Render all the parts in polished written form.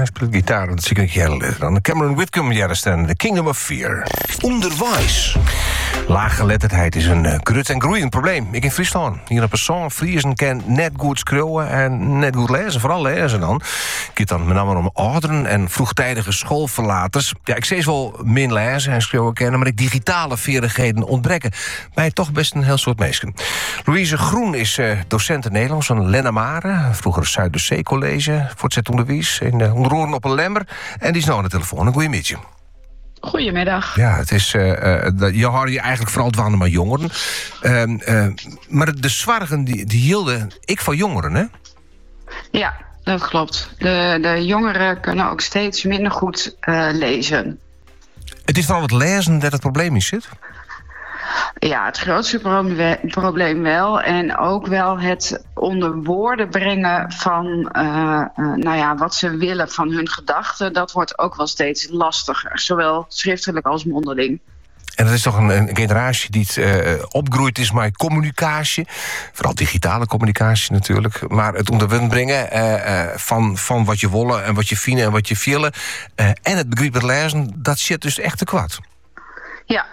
Hij speelt gitaar, dat zie ik heel dan. Cameron Whitcomb, en The Kingdom of Fear. Onderwijs. Laaggeletterdheid is een grut en groeiend probleem. Ik in Friesland. Hier een persoon, Friesen kan net goed schreeuwen en net goed lezen. Vooral lezen dan. Het gaat dan met name om ouderen en vroegtijdige schoolverlaters. Ja, ik steeds wel min lezen en schreeuwen kennen, maar ik digitale vaardigheden ontbreken. Bij toch best een heel soort mensen. Louise Groen is docent in Nederlands van Lennemare. Vroeger Zuiderzee College, voortzet onderwijs. In Onderoren op een Lemmer. En die is nou aan de telefoon. Een goeiemiddag. Goedemiddag. Ja, het is. Je hoorde je eigenlijk vooral dwalen maar jongeren. Maar de zwargen die hielden ik van jongeren, hè? Ja, dat klopt. De jongeren kunnen ook steeds minder goed lezen. Het is vooral het lezen dat het probleem is, zit? Ja, het grootste probleem wel. En ook wel het onder woorden brengen van wat ze willen van hun gedachten. Dat wordt ook wel steeds lastiger. Zowel schriftelijk als mondeling. En dat is toch een generatie die opgroeit is met communicatie. Vooral digitale communicatie natuurlijk. Maar het onder brengen van wat je willen en wat je vinden en wat je willen. En het begrip het lezen, dat zit dus echt te kwad. Ja,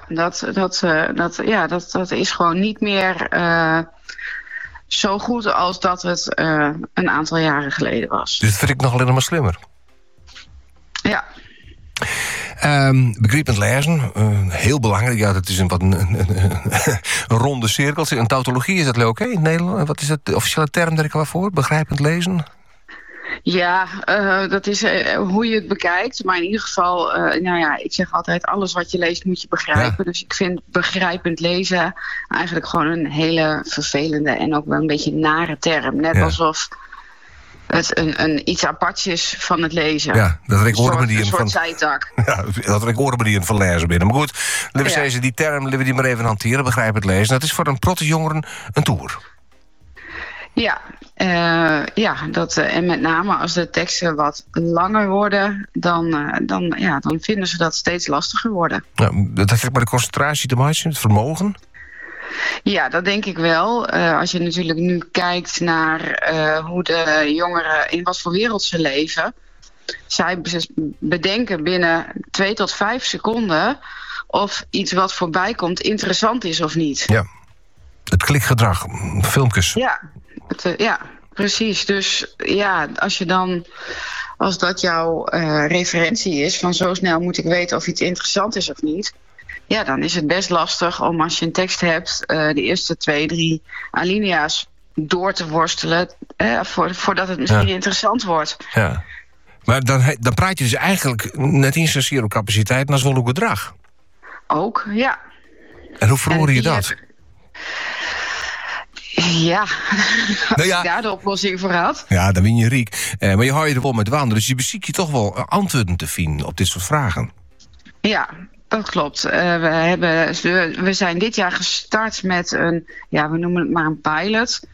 dat is gewoon niet meer zo goed als dat het een aantal jaren geleden was. Dus dat vind ik nog alleen maar slimmer. Ja. Begripend lezen, heel belangrijk. Ja, dat is een ronde cirkel. Een tautologie is dat leuk, hè? In Nederland. Wat is de officiële term daar ik wel voor? Begrijpend lezen? Ja, dat is hoe je het bekijkt. Maar in ieder geval, ik zeg altijd, alles wat je leest moet je begrijpen. Ja. Dus ik vind begrijpend lezen eigenlijk gewoon een hele vervelende en ook wel een beetje nare term. Net alsof het een iets aparts is van het lezen. Ja, dat ik een soort zijtak. Ja, dat ik oren van lezen binnen. Maar goed, laten die term die maar even hanteren, begrijpend lezen. Dat is voor een protestjongeren een toer. Ja, en met name als de teksten wat langer worden, dan vinden ze dat steeds lastiger worden. Ja, dat heeft maar de concentratie te maken, het vermogen? Ja, dat denk ik wel. Als je natuurlijk nu kijkt naar hoe de jongeren in wat voor wereld ze leven. Zij bedenken binnen 2 tot 5 seconden of iets wat voorbij komt interessant is of niet. Ja, het klikgedrag, filmpjes. Ja, precies. Dus ja, als dat jouw referentie is van zo snel moet ik weten of iets interessant is of niet. Ja, dan is het best lastig om als je een tekst hebt de eerste 2, 3 alinea's door te worstelen voordat het misschien interessant wordt. Ja. Maar dan praat je dus eigenlijk net niet zozeer op capaciteit, maar wel op gedrag. Ook, ja. En hoe verloor je dat? Ja, als ik daar de oplossing voor had. Ja, dan win je riek. Maar je houdt je er wel met wandelen. Dus je beziekt je toch wel antwoorden te vinden op dit soort vragen. Ja, dat klopt. We zijn dit jaar gestart met we noemen het maar een pilot.